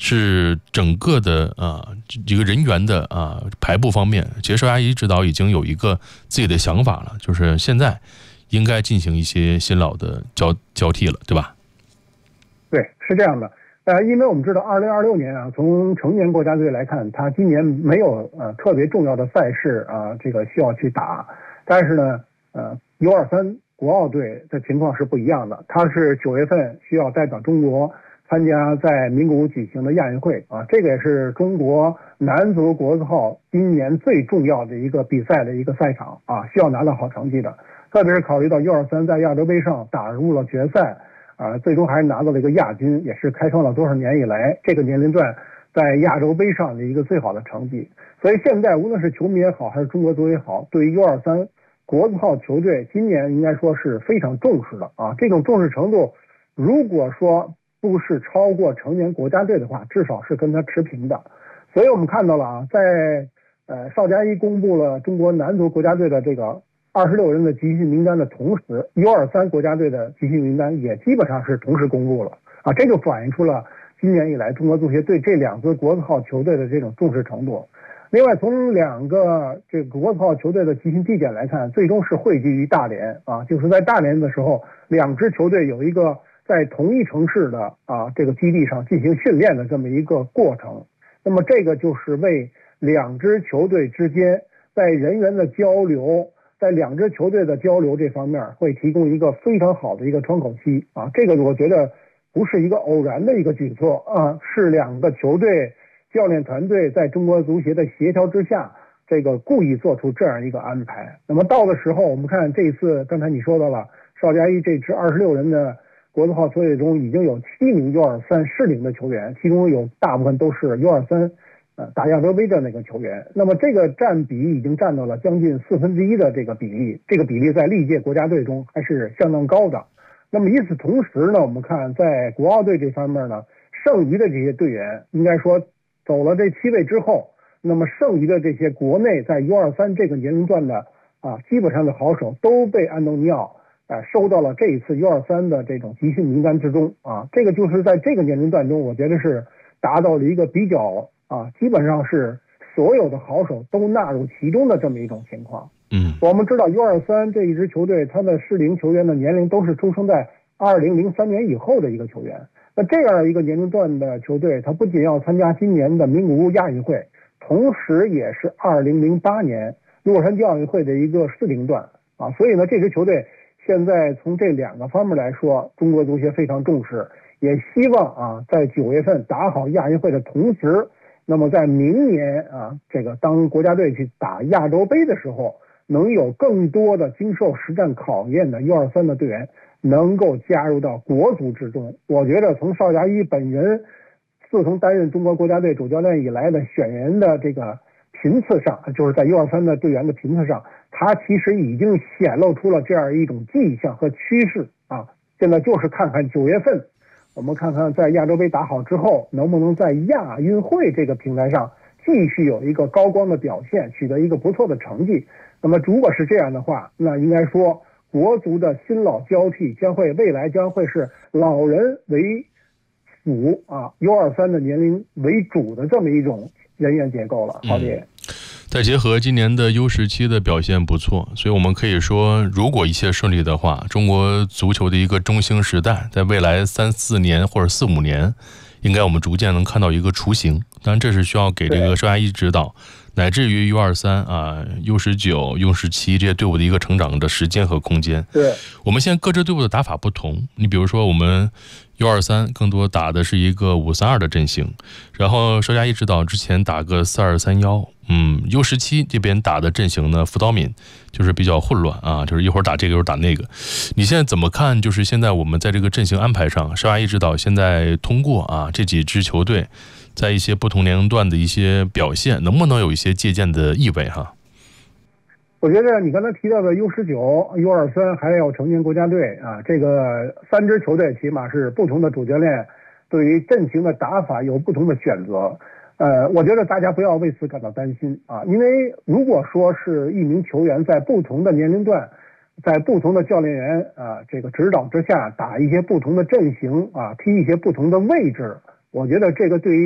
是整个的这个人员的排布方面，其实邵佳一指导已经有一个自己的想法了，就是现在应该进行一些新老的交替了，对吧？ 对，是这样的。因为我们知道2026年从成年国家队来看，他今年没有特别重要的赛事这个需要去打。但是呢，U23国奥队的情况是不一样的，他是9月份需要代表中国参加在名古屋举行的亚运会这个也是中国男足国字号今年最重要的一个比赛的一个赛场需要拿到好成绩的。特别是考虑到 U23在亚洲杯上打入了决赛。最终还是拿到了一个亚军，也是开创了多少年以来这个年龄段在亚洲杯上的一个最好的成绩。所以现在无论是球迷也好，还是中国足也好，对于 U23国字号球队今年应该说是非常重视的这种重视程度，如果说不是超过成年国家队的话，至少是跟他持平的。所以我们看到了在邵佳一公布了中国男足国家队的这个26人的集训名单的同时 ，U23国家队的集训名单也基本上是同时公布了这就反映出了今年以来中国足协对这2支国字号球队的这种重视程度。另外，从2个这个国字号球队的集训地点来看，最终是汇聚于大连就是在大连的时候，2支球队有一个在同一城市的这个基地上进行训练的这么一个过程。那么这个就是为2支球队之间在人员的交流。在2支球队的交流这方面会提供一个非常好的一个窗口期这个我觉得不是一个偶然的一个举措是2个球队教练团队在中国足协的协调之下，这个故意做出这样一个安排。那么到的时候，我们看这一次刚才你说到了邵佳一这支26人的国字号球队中已经有7名 U23适龄的球员，其中有大部分都是 U23打亚洲杯的那个球员。那么这个占比已经占到了将近1/4的这个比例，这个比例在历届国家队中还是相当高的。那么与此同时呢，我们看在国奥队这方面呢，剩余的这些队员应该说走了这7位之后，那么剩余的这些国内在 U23这个年龄段的基本上的好手都被安东尼奥收到了这一次 U23的这种集训名单之中这个就是在这个年龄段中，我觉得是达到了一个比较基本上是所有的好手都纳入其中的这么一种情况。我们知道 U23这一支球队，他的适龄球员的年龄都是出生在2003年以后的一个球员。那这样一个年龄段的球队，他不仅要参加今年的名古屋亚运会，同时也是2008年洛杉矶奥运会的一个适龄段所以呢，这支球队现在从这2个方面来说，中国足协非常重视，也希望在9月份打好亚运会的同时，那么在明年这个当国家队去打亚洲杯的时候，能有更多的经受实战考验的 U23的队员能够加入到国足之中。我觉得从邵佳一本人自从担任中国国家队主教练以来的选人的这个频次上，就是在 U23的队员的频次上，他其实已经显露出了这样一种迹象和趋势现在就是看看9月份，我们看看在亚洲杯打好之后，能不能在亚运会这个平台上继续有一个高光的表现，取得一个不错的成绩。那么如果是这样的话，那应该说国足的新老交替未来将会是老人为辅U23的年龄为主的这么一种人员结构了。好的。 再结合今年的 U17的表现不错，所以我们可以说，如果一切顺利的话，中国足球的一个中兴时代，在未来3-4年或者4-5年，应该我们逐渐能看到一个雏形。当然，这是需要给这个邵佳一指导，乃至于 U23U19、U17这些队伍的一个成长的时间和空间。 对， 我们现在各支队伍的打法不同，你比如说我们 U23更多打的是一个5-3-2的阵型，然后邵佳一指导之前打个4-2-3-1。U17这边打的阵型呢，辅导敏就是比较混乱就是一会儿打这个一会儿打那个。你现在怎么看？就是现在我们在这个阵型安排上，邵佳一指导现在通过这几支球队在一些不同年龄段的一些表现，能不能有一些借鉴的意味我觉得你刚才提到的 U19、U23还有成年国家队这个3支球队起码是不同的主教练对于阵型的打法有不同的选择。我觉得大家不要为此感到担心因为如果说是一名球员在不同的年龄段，在不同的教练员这个指导之下打一些不同的阵型踢一些不同的位置，我觉得这个对于